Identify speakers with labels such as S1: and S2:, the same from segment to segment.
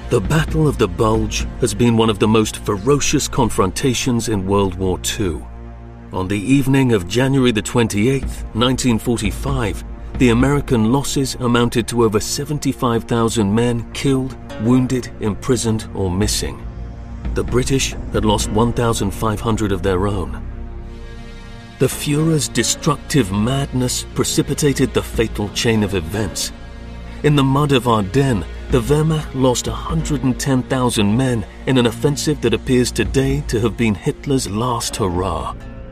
S1: The Battle of the Bulge has been one of the most ferocious confrontations in World War II. On the evening of January the 28th, 1945, the American losses amounted to over 75,000 men killed, wounded, imprisoned, or missing. The British had lost 1,500 of their own. The Führer's destructive madness precipitated the fatal chain of events. In the mud of Ardennes, the Wehrmacht lost 110,000 men in an offensive that appears today to have been Hitler's last hurrah.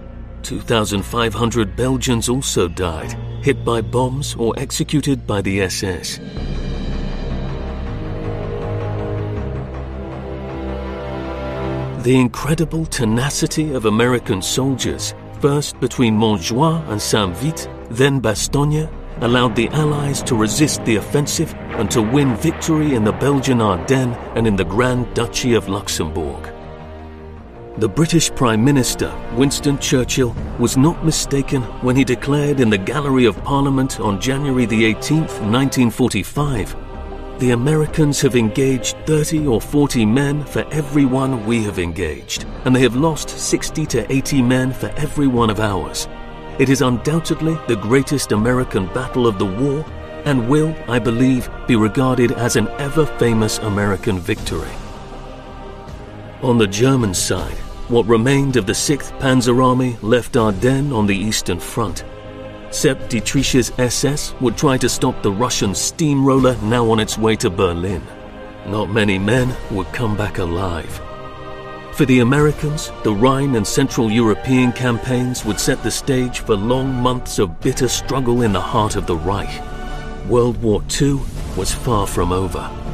S1: 2,500 Belgians also died, hit by bombs or executed by the SS. The incredible tenacity of American soldiers, first between Montjoie and Saint-Vith, then Bastogne, allowed the Allies to resist the offensive and to win victory in the Belgian Ardennes and in the Grand Duchy of Luxembourg. The British Prime Minister, Winston Churchill, was not mistaken when he declared in the Gallery of Parliament on January the 18th, 1945, "The Americans have engaged 30 or 40 men for every one we have engaged, and they have lost 60 to 80 men for every one of ours. It is undoubtedly the greatest American battle of the war and will, I believe, be regarded as an ever-famous American victory." On the German side, what remained of the 6th Panzer Army left Ardennes on the Eastern Front. Sepp Dietrich's SS would try to stop the Russian steamroller now on its way to Berlin. Not many men would come back alive. For the Americans, the Rhine and Central European campaigns would set the stage for long months of bitter struggle in the heart of the Reich. World War II was far from over.